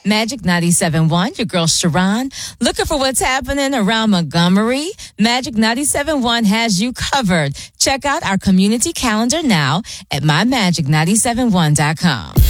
Magic 97.1, your girl Sharon. Looking for what's happening around Montgomery? Magic 97.1 has you covered. Check out our community calendar now at mymagic971.com.